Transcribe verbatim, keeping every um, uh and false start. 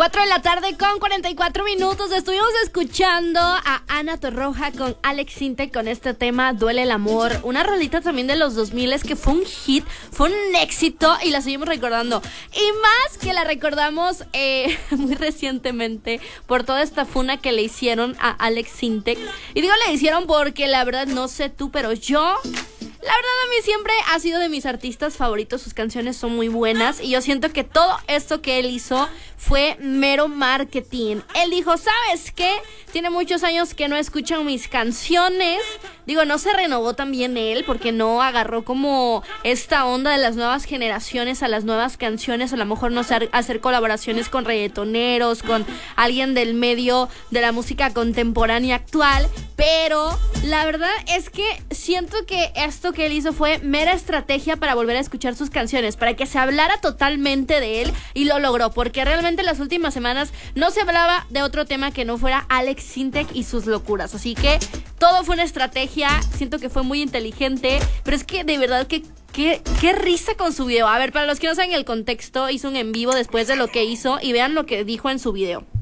cuatro de la tarde con cuarenta y cuatro minutos. Estuvimos escuchando a Ana Torroja con Alex Sintek con este tema Duele el amor. Una rolita también de los dos mil que fue un hit, fue un éxito y la seguimos recordando. Y más que la recordamos eh, muy recientemente por toda esta funa que le hicieron a Alex Sintek. Y digo le hicieron porque la verdad no sé tú, pero yo... La verdad a mí siempre ha sido de mis artistas favoritos, sus canciones son muy buenas y yo siento que todo esto que él hizo fue mero marketing. Él dijo, ¿sabes qué? Tiene muchos años que no escuchan mis canciones. Digo, no se renovó también él porque no agarró como esta onda de las nuevas generaciones a las nuevas canciones. A lo mejor no sé, hacer colaboraciones con reggaetoneros, con alguien del medio de la música contemporánea actual. Pero la verdad es que siento que esto que él hizo fue mera estrategia para volver a escuchar sus canciones, para que se hablara totalmente de él, y lo logró, porque realmente las últimas semanas no se hablaba de otro tema que no fuera Alex Sintek y sus locuras. Así que todo fue una estrategia, siento que fue muy inteligente, pero es que de verdad que Qué, qué risa con su video. A ver, para los que no saben el contexto, hizo un en vivo después de lo que hizo y vean lo que dijo en su video.